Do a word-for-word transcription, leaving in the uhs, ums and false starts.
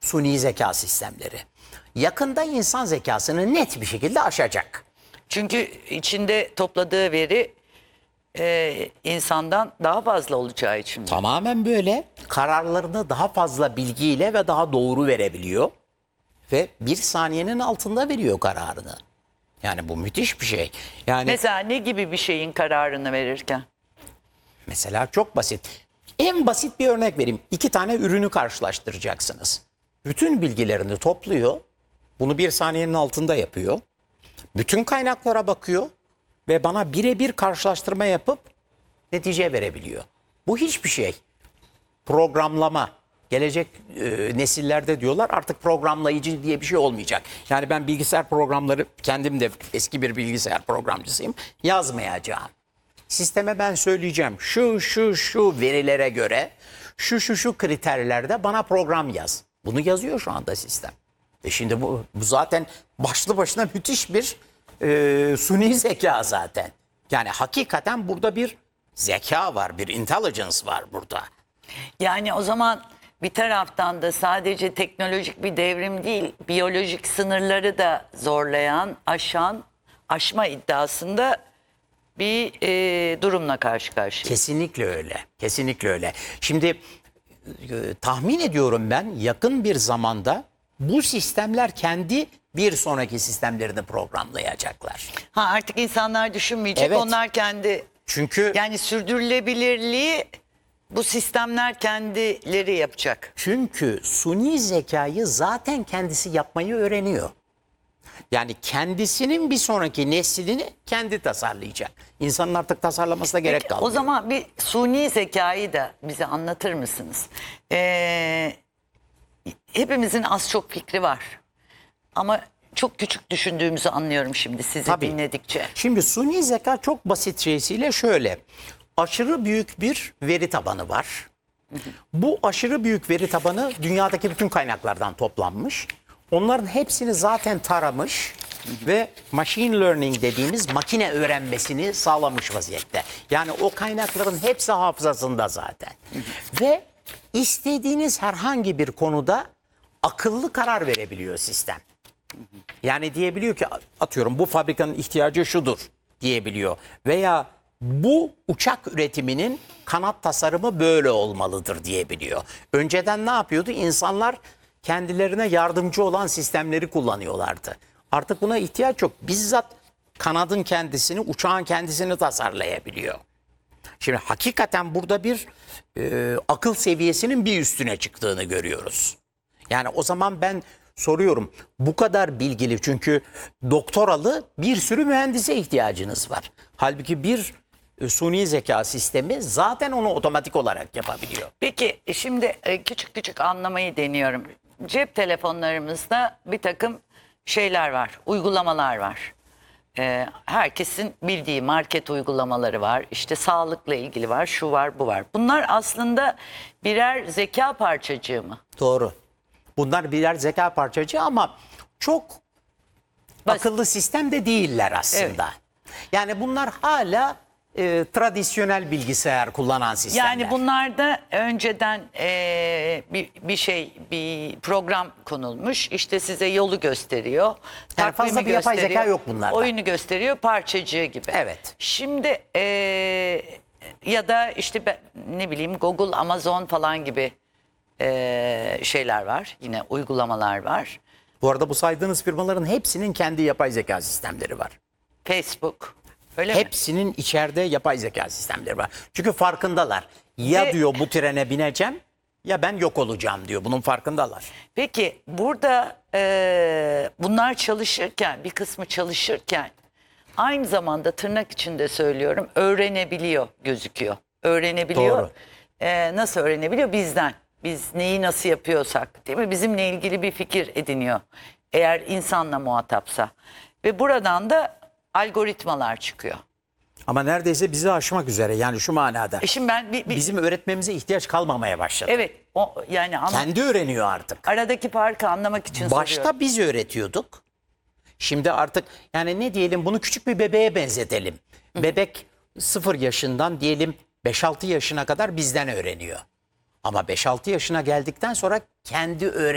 suni zeka sistemleri. Yakında insan zekasını net bir şekilde aşacak. Çünkü içinde topladığı veri e, insandan daha fazla olacağı için. Tamamen böyle. Kararlarını daha fazla bilgiyle ve daha doğru verebiliyor. Ve bir saniyenin altında veriyor kararını. Yani bu müthiş bir şey. Yani Mesela ne gibi bir şeyin kararını verirken? mesela çok basit. En basit bir örnek vereyim. İki tane ürünü karşılaştıracaksınız. Bütün bilgilerini topluyor. Bunu bir saniyenin altında yapıyor. Bütün kaynaklara bakıyor. Ve bana birebir karşılaştırma yapıp netice verebiliyor. Bu hiçbir şey. Programlama. Gelecek e, nesillerde diyorlar artık programlayıcı diye bir şey olmayacak. Yani ben bilgisayar programları, kendim de eski bir bilgisayar programcısıyım, yazmayacağım. Sisteme ben söyleyeceğim şu şu şu verilere göre şu şu şu kriterlerde bana program yaz. Bunu yazıyor şu anda sistem. E şimdi bu, bu zaten başlı başına müthiş bir e, suni zeka zaten. Yani hakikaten burada bir zeka var, bir intelligence var burada. Yani o zaman bir taraftan da sadece teknolojik bir devrim değil, biyolojik sınırları da zorlayan, aşan, aşma iddiasında bir e, durumla karşı karşıyayız. Kesinlikle öyle. Kesinlikle öyle. Şimdi e, tahmin ediyorum ben yakın bir zamanda bu sistemler kendi bir sonraki sistemlerini programlayacaklar. Ha artık insanlar düşünmeyecek, Evet. onlar kendi Çünkü yani sürdürülebilirliği bu sistemler kendileri yapacak. çünkü suni zekayı zaten kendisi yapmayı öğreniyor. Yani kendisinin bir sonraki neslini kendi tasarlayacak. İnsanın artık tasarlamasına gerek Peki, kalmıyor. o zaman bir suni zekayı da bize anlatır mısınız? Ee, hepimizin az çok fikri var. Ama çok küçük düşündüğümüzü anlıyorum şimdi sizi Tabii. dinledikçe. Şimdi suni zeka çok basit şeysiyle şöyle. Aşırı büyük bir veri tabanı var. Bu aşırı büyük veri tabanı dünyadaki bütün kaynaklardan toplanmış. Onların hepsini zaten taramış ve machine learning dediğimiz makine öğrenmesini sağlamış vaziyette. Yani o kaynakların hepsi hafızasında zaten. Ve istediğiniz herhangi bir konuda akıllı karar verebiliyor sistem. Yani diyebiliyor ki atıyorum bu fabrikanın ihtiyacı şudur diyebiliyor. Veya bu uçak üretiminin kanat tasarımı böyle olmalıdır diyebiliyor. Önceden ne yapıyordu? İnsanlar kendilerine yardımcı olan sistemleri kullanıyorlardı. Artık buna ihtiyaç yok. Bizzat kanadın kendisini, uçağın kendisini tasarlayabiliyor. Şimdi hakikaten burada bir e, akıl seviyesinin bir üstüne çıktığını görüyoruz. Yani o zaman ben soruyorum bu kadar bilgili çünkü doktoralı bir sürü mühendise ihtiyacınız var. Halbuki bir e, suni zeka sistemi zaten onu otomatik olarak yapabiliyor. Peki şimdi e, küçük küçük anlamayı deniyorum. Cep telefonlarımızda bir takım şeyler var, uygulamalar var. Ee, herkesin bildiği market uygulamaları var. İşte sağlıkla ilgili var, şu var, bu var. Bunlar aslında birer zeka parçacığı mı? Doğru. Bunlar birer zeka parçacığı ama çok Basit. akıllı sistem de değiller aslında. Yani bunlar hala e, tradisyonel bilgisayar kullanan sistemler. Yani bunlarda önceden e, bir, bir şey, bir program konulmuş. İşte size yolu gösteriyor. Yani fazla takvimi bir yapay gösteriyor, zeka yok bunlarda. Oyunu gösteriyor, parçacığı gibi. Evet. Şimdi e, ya da işte ben, ne bileyim Google, Amazon falan gibi e, şeyler var. Yine uygulamalar var. Bu arada bu saydığınız firmaların hepsinin kendi yapay zeka sistemleri var. Facebook. Öyle mi? Hepsinin içeride yapay zeka sistemleri var. Çünkü farkındalar. Ya Ve- diyor bu trene bineceğim ya ben yok olacağım diyor. Bunun farkındalar. Peki burada e, bunlar çalışırken, bir kısmı çalışırken aynı zamanda tırnak içinde söylüyorum öğrenebiliyor gözüküyor. Öğrenebiliyor. Doğru. E, nasıl öğrenebiliyor? Bizden. Biz neyi nasıl yapıyorsak değil mi? Bizimle ilgili bir fikir ediniyor. Eğer insanla muhatapsa. Ve buradan da algoritmalar çıkıyor. Ama neredeyse bizi aşmak üzere yani şu manada. E şimdi ben bir, bir- Bizim öğretmemize ihtiyaç kalmamaya başladı. evet o yani ama Kendi öğreniyor artık. aradaki farkı anlamak için soruyorum. Başta biz öğretiyorduk. Şimdi artık yani ne diyelim bunu küçük bir bebeğe benzetelim. Bebek sıfır yaşından diyelim beş altı yaşına kadar bizden öğreniyor. Ama beş altı yaşına geldikten sonra kendi öğreniyor.